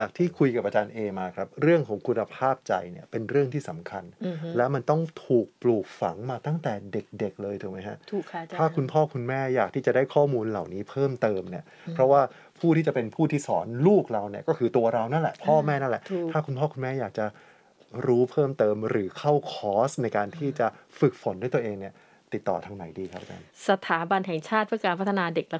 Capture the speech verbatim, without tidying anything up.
จากที่คุยกับอาจารย์เอมาครับเรื่องของคุณภาพใจเนี่ยเป็นเรื่องที่สำคัญอือฮึและมันต้องถูกปลูกฝังมาตั้งแต่เด็กๆเลยถูกไหมฮะถูกค่ะอาจาถ้ารย์คุณพ่อคุณแม่อยากที่จะได้ข้อมูลเหล่านี้เพิ่มเติมเนี่ยอืมเพราะว่าผู้ที่จะเป็นผู้ที่สอนลูกเราเนี่ยก็คือตัวเรานั่นแหละพ่ออาแม่นั่นแหละถูกถ้าคุณพ่อคุณแม่อยากจะรู้เพิ่มเติมหรือเข้าคอร์สในการที่จะฝึกฝนด้วยตัวเองเนี่ยติดต่อทางไหนดีครับอาจารย์สถาบันแห่งชาติเพื่อการพัฒนาเด็กและ